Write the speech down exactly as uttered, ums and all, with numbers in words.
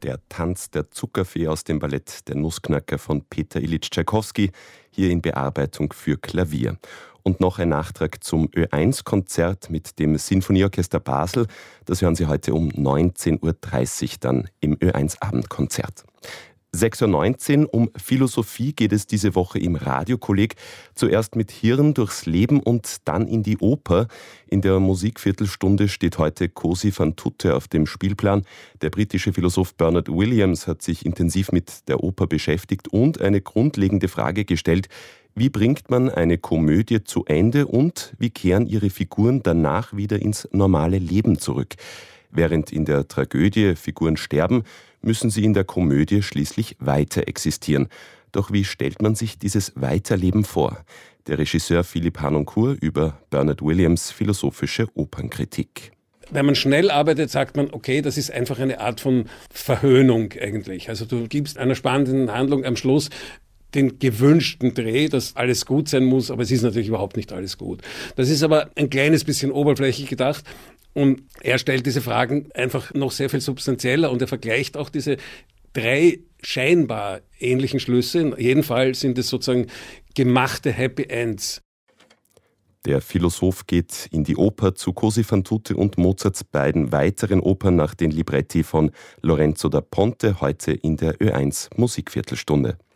Der Tanz der Zuckerfee aus dem Ballett Der Nussknacker von Peter Ilyich Tschaikowski, hier in Bearbeitung für Klavier. Und noch ein Nachtrag zum Ö eins Konzert mit dem Sinfonieorchester Basel. Das hören Sie heute um neunzehn Uhr dreißig dann im Ö eins Abendkonzert. sechs Uhr neunzehn, um Philosophie geht es diese Woche im Radiokolleg. Zuerst mit Hirn durchs Leben und dann in die Oper. In der Musikviertelstunde steht heute Cosi fan tutte auf dem Spielplan. Der britische Philosoph Bernard Williams hat sich intensiv mit der Oper beschäftigt und eine grundlegende Frage gestellt: Wie bringt man eine Komödie zu Ende und wie kehren ihre Figuren danach wieder ins normale Leben zurück? Während in der Tragödie Figuren sterben, müssen sie in der Komödie schließlich weiter existieren. Doch wie stellt man sich dieses Weiterleben vor? Der Regisseur Philippe Harnoncourt über Bernard Williams' philosophische Opernkritik. Wenn man schnell arbeitet, sagt man, okay, das ist einfach eine Art von Verhöhnung eigentlich. Also du gibst einer spannenden Handlung am Schluss den gewünschten Dreh, dass alles gut sein muss, aber es ist natürlich überhaupt nicht alles gut. Das ist aber ein kleines bisschen oberflächlich gedacht. Und er stellt diese Fragen einfach noch sehr viel substanzieller und er vergleicht auch diese drei scheinbar ähnlichen Schlüsse. In jedem Fall sind es sozusagen gemachte Happy Ends. Der Philosoph geht in die Oper zu Cosi fan tutte und Mozarts beiden weiteren Opern nach den Libretti von Lorenzo da Ponte, heute in der Ö eins Musikviertelstunde.